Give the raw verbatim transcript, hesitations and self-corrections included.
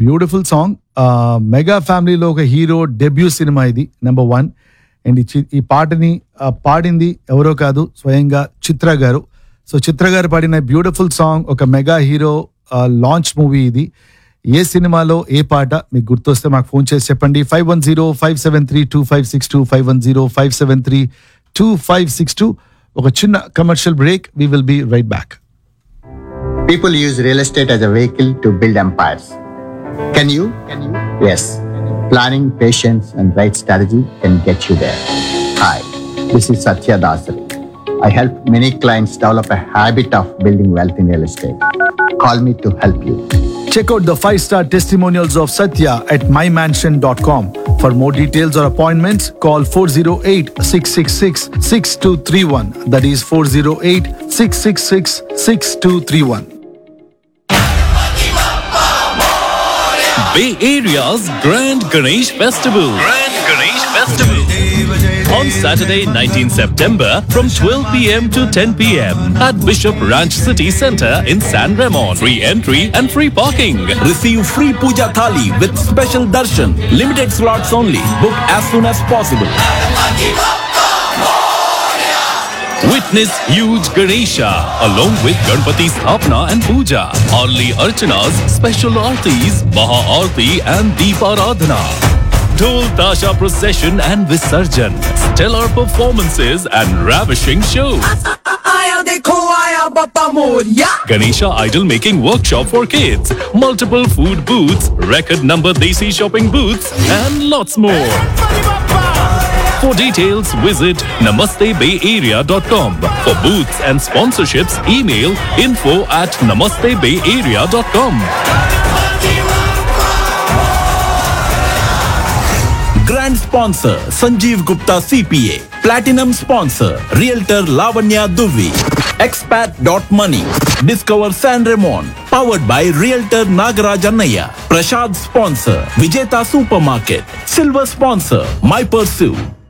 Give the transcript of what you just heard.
Beautiful song. Mega ఫ్యామిలీలో ఒక hero debut cinema ఇది, నెంబర్ వన్. అండ్ ఈ పాటని పాడింది ఎవరో కాదు, స్వయంగా చిత్ర గారు. సో చిత్ర గారు పాడిన బ్యూటిఫుల్ సాంగ్, ఒక మెగా హీరో లాంచ్ మూవీ ఇది. ఏ సినిమాలో ఏ పాట మీకు గుర్తొస్తే మాకు ఫోన్ చేసి చెప్పండి. Five one zero five seven three two five six two five one zero five seven three two five six two. ఒక చిన్న commercial break. We will be right back. People use real estate as a vehicle to build empires. Can you? Can you? Yes. Planning, patience, and right strategy can get you there. Hi, this is Satya Dasari. I help many clients develop a habit of building wealth in real estate. Call me to help you. Check out the five-star testimonials of Satya at my mansion dot com. For more details or appointments, call four oh eight, six six six, six two three one. That is four oh eight, six six six, six two three one. Bay Area's Grand Ganesh Festival. Grand Ganesh Festival. On Saturday, nineteenth September from twelve p.m. to ten p.m. at Bishop Ranch City Center in San Ramon. Free entry and free parking. Receive free puja thali with special darshan. Limited slots only. Book as soon as possible. Witness huge Ganesha along with Ganpati Sthapna and Puja, Arli Archanas, special Aartis, Maha Aarti and Deeparadhana. Dhol Tasha procession and Visarjan, stellar performances and ravishing shows. Ganesha idol making workshop for kids, multiple food booths, record number Desi shopping booths and lots more. For details, visit namaste bay area dot com. For booths and sponsorships, email info at namaste bay area dot com. Grand sponsor Sanjeev Gupta C P A. Platinum sponsor Realtor Lavanya Duvi. Expat dot money. Discover San Ramon. Powered by Realtor Nagaraj Annaya. Prashad sponsor Vijeta Supermarket. Silver sponsor My Pursue.